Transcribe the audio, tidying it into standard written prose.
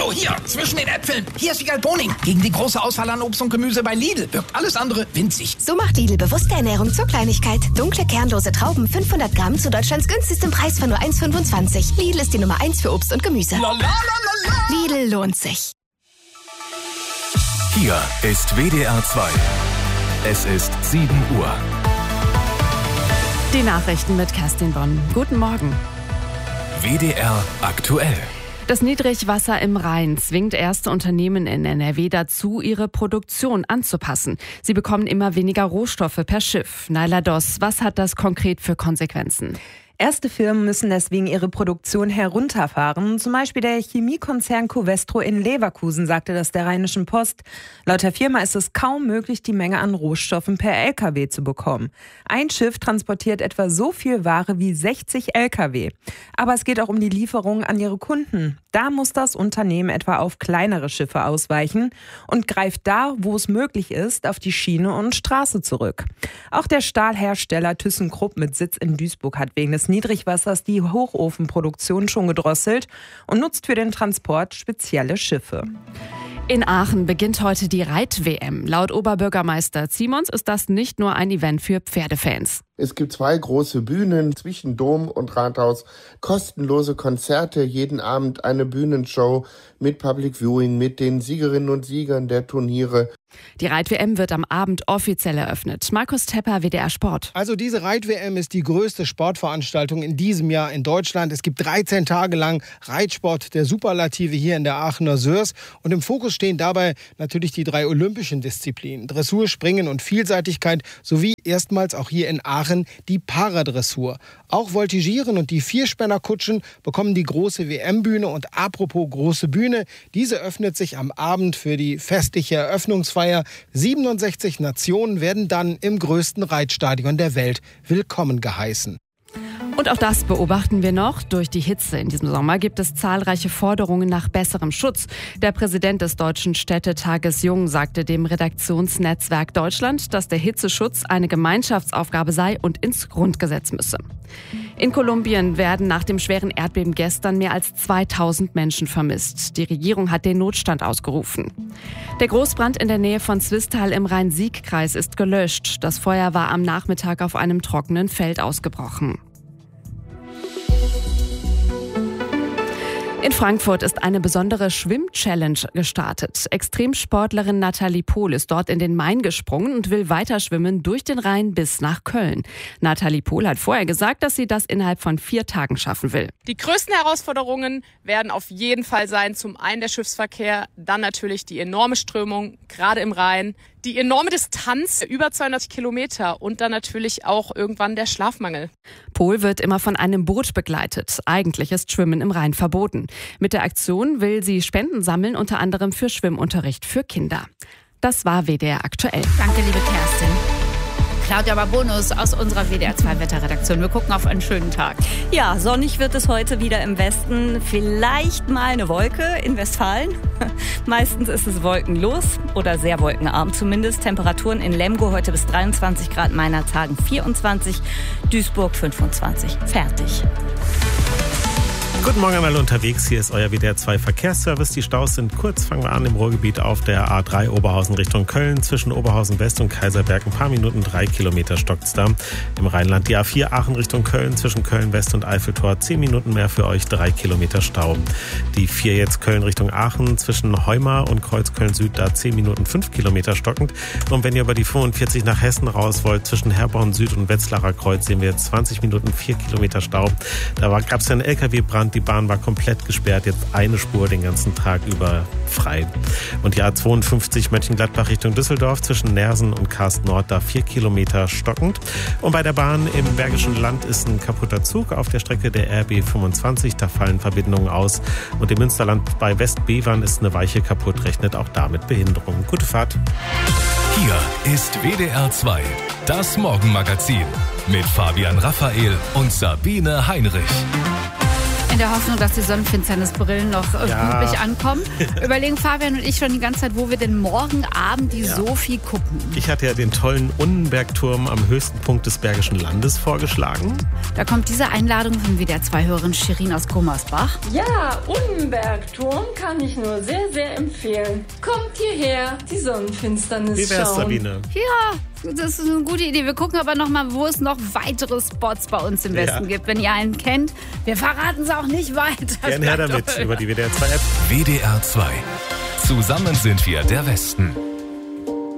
Hallo, hier, zwischen den Äpfeln. Hier ist Wiegald Boning. Gegen die große Auswahl an Obst und Gemüse bei Lidl wirkt alles andere winzig. So macht Lidl bewusste Ernährung zur Kleinigkeit. Dunkle, kernlose Trauben, 500 Gramm zu Deutschlands günstigstem Preis von nur 1,25. Lidl ist die Nummer 1 für Obst und Gemüse. Lidl lohnt sich. Hier ist WDR 2. Es ist 7 Uhr. Die Nachrichten mit Kerstin Bonn. Guten Morgen. WDR aktuell. Das Niedrigwasser im Rhein zwingt erste Unternehmen in NRW dazu, ihre Produktion anzupassen. Sie bekommen immer weniger Rohstoffe per Schiff. Naila Doss, was hat das konkret für Konsequenzen? Erste Firmen müssen deswegen ihre Produktion herunterfahren. Zum Beispiel der Chemiekonzern Covestro in Leverkusen sagte das der Rheinischen Post. Laut der Firma ist es kaum möglich, die Menge an Rohstoffen per LKW zu bekommen. Ein Schiff transportiert etwa so viel Ware wie 60 LKW. Aber es geht auch um die Lieferungen an ihre Kunden. Da muss das Unternehmen etwa auf kleinere Schiffe ausweichen und greift da, wo es möglich ist, auf die Schiene und Straße zurück. Auch der Stahlhersteller ThyssenKrupp mit Sitz in Duisburg hat wegen des Niedrigwassers die Hochofenproduktion schon gedrosselt und nutzt für den Transport spezielle Schiffe. In Aachen beginnt heute die Reit-WM. Laut Oberbürgermeister Simons ist das nicht nur ein Event für Pferdefans. Es gibt 2 große Bühnen zwischen Dom und Rathaus, kostenlose Konzerte, jeden Abend eine Bühnenshow mit Public Viewing, mit den Siegerinnen und Siegern der Turniere. Die Reit-WM wird am Abend offiziell eröffnet. Markus Tepper, WDR Sport. Also diese Reit-WM ist die größte Sportveranstaltung in diesem Jahr in Deutschland. Es gibt 13 Tage lang Reitsport der Superlative hier in der Aachener Sörs. Und im Fokus stehen dabei natürlich die 3 olympischen Disziplinen. Dressur, Springen und Vielseitigkeit sowie erstmals auch hier in Aachen die Paradressur. Auch Voltigieren und die Vierspännerkutschen bekommen die große WM-Bühne. Und apropos große Bühne, diese öffnet sich am Abend für die festliche Eröffnungsfeier. 67 Nationen werden dann im größten Reitstadion der Welt willkommen geheißen. Und auch das beobachten wir noch. Durch die Hitze in diesem Sommer gibt es zahlreiche Forderungen nach besserem Schutz. Der Präsident des Deutschen Städtetages Jung sagte dem Redaktionsnetzwerk Deutschland, dass der Hitzeschutz eine Gemeinschaftsaufgabe sei und ins Grundgesetz müsse. In Kolumbien werden nach dem schweren Erdbeben gestern mehr als 2000 Menschen vermisst. Die Regierung hat den Notstand ausgerufen. Der Großbrand in der Nähe von Zwistal im Rhein-Sieg-Kreis ist gelöscht. Das Feuer war am Nachmittag auf einem trockenen Feld ausgebrochen. In Frankfurt ist eine besondere Schwimm-Challenge gestartet. Extremsportlerin Nathalie Pohl ist dort in den Main gesprungen und will weiter schwimmen durch den Rhein bis nach Köln. Nathalie Pohl hat vorher gesagt, dass sie das innerhalb von 4 Tagen schaffen will. Die größten Herausforderungen werden auf jeden Fall sein, zum einen der Schiffsverkehr, dann natürlich die enorme Strömung, gerade im Rhein, die enorme Distanz, über 200 Kilometer und dann natürlich auch irgendwann der Schlafmangel. Pohl wird immer von einem Boot begleitet. Eigentlich ist Schwimmen im Rhein verboten. Mit der Aktion will sie Spenden sammeln, unter anderem für Schwimmunterricht für Kinder. Das war WDR aktuell. Danke, liebe Kerstin. Claudia Babonus aus unserer WDR 2 Wetterredaktion. Wir gucken auf einen schönen Tag. Ja, sonnig wird es heute wieder im Westen. Vielleicht mal eine Wolke in Westfalen. Meistens ist es wolkenlos oder sehr wolkenarm zumindest. Temperaturen in Lemgo heute bis 23 Grad, Meinerzhagen 24, Duisburg 25. Fertig. Guten Morgen einmal unterwegs, hier ist euer WDR 2 Verkehrsservice. Die Staus sind kurz, fangen wir an im Ruhrgebiet auf der A3 Oberhausen Richtung Köln. Zwischen Oberhausen West und Kaiserberg ein paar Minuten, 3 Kilometer stockt's da. Im Rheinland die A4 Aachen Richtung Köln. Zwischen Köln West und Eiffeltor 10 Minuten mehr für euch, 3 Kilometer Stau. Die 4 jetzt Köln Richtung Aachen. Zwischen Heumar und Kreuzköln Süd da 10 Minuten, 5 Kilometer stockend. Und wenn ihr über die 45 nach Hessen raus wollt, zwischen Herborn Süd und Wetzlarer Kreuz sehen wir jetzt 20 Minuten, 4 Kilometer Stau. Da gab's ja einen LKW-Brand. Die Bahn war komplett gesperrt, jetzt eine Spur den ganzen Tag über frei. Und die A52 Mönchengladbach Richtung Düsseldorf zwischen Nersen und Karst Nord, da 4 Kilometer stockend. Und bei der Bahn im Bergischen Land ist ein kaputter Zug auf der Strecke der RB 25, da fallen Verbindungen aus. Und im Münsterland bei Westbevern ist eine Weiche kaputt, rechnet auch damit Behinderung. Gute Fahrt. Hier ist WDR 2, das Morgenmagazin mit Fabian Raphael und Sabine Heinrich. In der Hoffnung, dass die Sonnenfinsternisbrillen noch pünktlich ankommen, überlegen Fabian und ich schon die ganze Zeit, wo wir denn morgen Abend die Sophie gucken. Ich hatte ja den tollen Unnenbergturm am höchsten Punkt des Bergischen Landes vorgeschlagen. Da kommt diese Einladung von WDR 2-Hörerin Shirin aus Gummersbach. Ja, Unnenbergturm kann ich nur sehr, sehr empfehlen. Kommt hierher, die Sonnenfinsternis Wie wär's, schauen. Sabine? Ja, das ist eine gute Idee. Wir gucken aber noch mal, wo es noch weitere Spots bei uns im Westen gibt. Wenn ihr einen kennt, wir verraten es auch nicht weiter. Gerne her damit über die WDR 2 App. WDR 2. Zusammen sind wir der Westen.